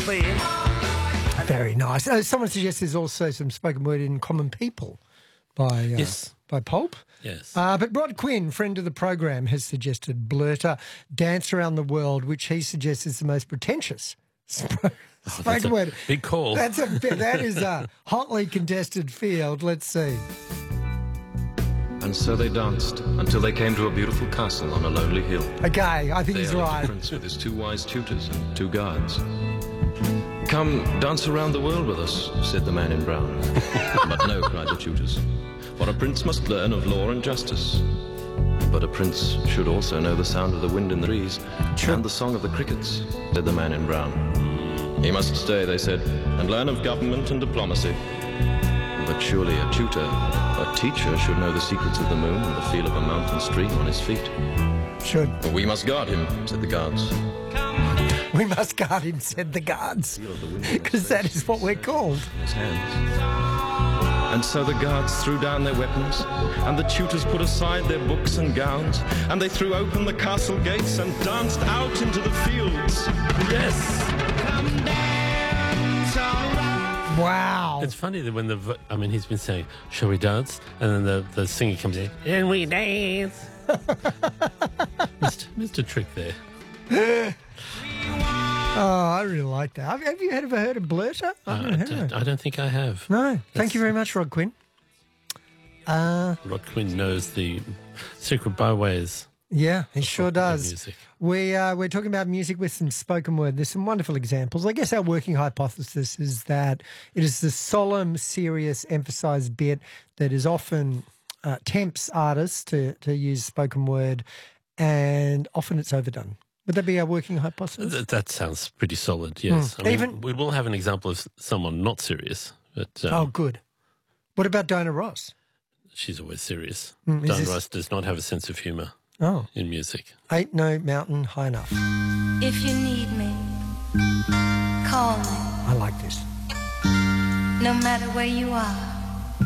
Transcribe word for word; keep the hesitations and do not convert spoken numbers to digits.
clear. Very nice. Uh, someone suggests there's also some spoken word in Common People by uh, Yes. by Pulp. Yes. Uh, but Rod Quinn, friend of the program, has suggested Blurter, Dance Around the World, which he suggests is the most pretentious sp- spoken a word. big call. That's a bit, that is a hotly contested field. Let's see. And so they danced until they came to a beautiful castle on a lonely hill. Okay, I think There he's lived right. a prince with his two wise tutors and two guards. Come, dance around the world with us, said the man in brown. But no, cried the tutors, for a prince must learn of law and justice. But a prince should also know the sound of the wind in the trees and the song of the crickets, said the man in brown. He must stay, they said, and learn of government and diplomacy. But surely a tutor, a teacher, should know the secrets of the moon and the feel of a mountain stream on his feet. Should. But we must guard him, said the guards. We must guard him, said the guards, Feel the wind in his because that face, is what we're called. in his hands. And so the guards threw down their weapons, and the tutors put aside their books and gowns, and they threw open the castle gates and danced out into the fields. Yes! Wow. It's funny that when the, vo- I mean, he's been saying, shall we dance? And then the, the singer comes in, and we dance. Mister Mister Trick there. Oh, I really like that. Have, have you ever heard of Blurter? I Uh, haven't I, heard don't, of it. I don't think I have. No. Thank you very much, Rod Quinn. Uh, Rod Quinn knows the secret byways yeah, he sure of does. music. We, uh, we're talking about music with some spoken word. There's some wonderful examples. I guess our working hypothesis is that it is the solemn, serious, emphasised bit that is often uh, tempts artists to, to use spoken word, and often it's overdone. Would that be our working hypothesis? Th- that sounds pretty solid, yes. Hmm. I mean, Even- we will have an example of someone not serious, but um, Oh, good. What about Diana Ross? she's always serious. Mm, is Diana this- Ross does not have a sense of humour Oh, in music. ain't no mountain high enough. If you need me, call me, I like this. no matter where you are.